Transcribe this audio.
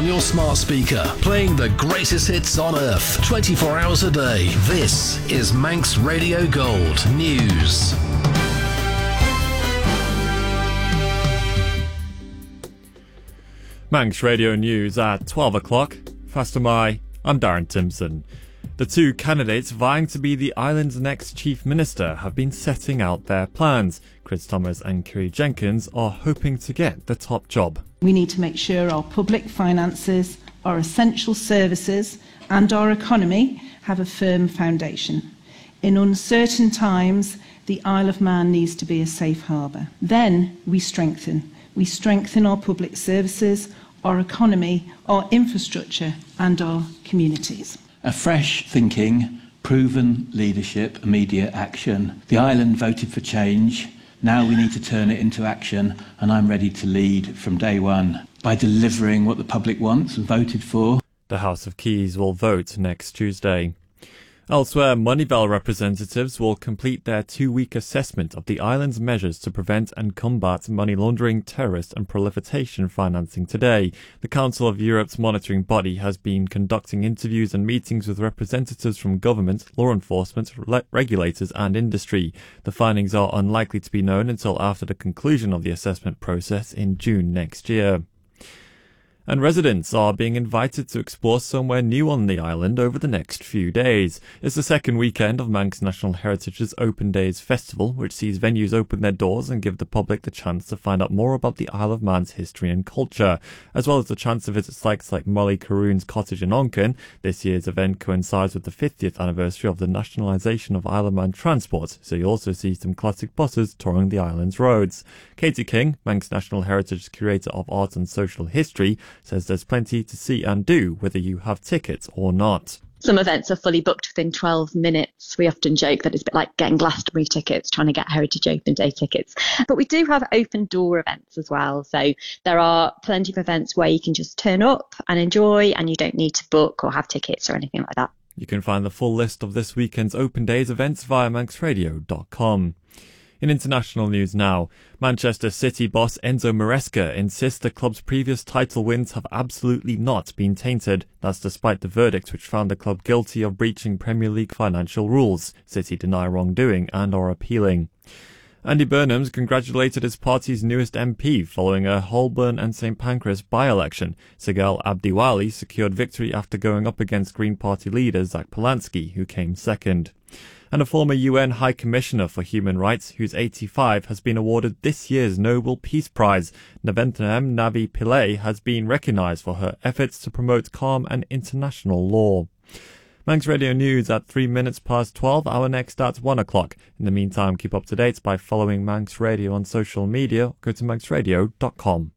on your smart speaker, playing the greatest hits on earth, 24 hours a day. This is Manx Radio Gold News. Manx Radio News at 12 o'clock. Faster my, I'm Darren Timpson. The two candidates vying to be the island's next Chief Minister have been setting out their plans. Chris Thomas and Kiri Jenkins are hoping to get the top job. We need to make sure our public finances, our essential services and our economy have a firm foundation. In uncertain times, the Isle of Man needs to be a safe harbour. Then we strengthen. We strengthen our public services, our economy, our infrastructure and our communities. A fresh thinking, proven leadership, immediate action. The island voted for change. Now we need to turn it into action, and I'm ready to lead from day one by delivering what the public wants and voted for. The House of Keys will vote next Tuesday. Elsewhere, Moneyval representatives will complete their 2-week assessment of the island's measures to prevent and combat money laundering, terrorist and proliferation financing today. The Council of Europe's monitoring body has been conducting interviews and meetings with representatives from government, law enforcement, regulators and industry. The findings are unlikely to be known until after the conclusion of the assessment process in June next year. And residents are being invited to explore somewhere new on the island over the next few days. It's the second weekend of Manx National Heritage's Open Days Festival, which sees venues open their doors and give the public the chance to find out more about the Isle of Man's history and culture, as well as the chance to visit sites like Molly Caroon's cottage in Onken. This year's event coincides with the 50th anniversary of the nationalisation of Isle of Man transport, so you'll also see some classic buses touring the island's roads. Katie King, Manx National Heritage's Curator of Art and Social History, says there's plenty to see and do whether you have tickets or not. Some events are fully booked within 12 minutes. We often joke that it's a bit like getting Glastonbury tickets, trying to get Heritage Open Day tickets. But we do have open door events as well. So there are plenty of events where you can just turn up and enjoy, and you don't need to book or have tickets or anything like that. You can find the full list of this weekend's Open Days events via manxradio.com. In international news now, Manchester City boss Enzo Maresca insists the club's previous title wins have absolutely not been tainted. That's despite the verdict which found the club guilty of breaching Premier League financial rules. City deny wrongdoing and are appealing. Andy Burnham's congratulated his party's newest MP following a Holborn and St Pancras by-election. Sigal Abdiwali secured victory after going up against Green Party leader Zach Polanski, who came second. And a former UN High Commissioner for Human Rights, who's 85, has been awarded this year's Nobel Peace Prize. Naventham Navi Pillay has been recognised for her efforts to promote calm and international law. Manx Radio News at 3 minutes past 12, our next at 1 o'clock. In the meantime, keep up to date by following Manx Radio on social media. Go to manxradio.com.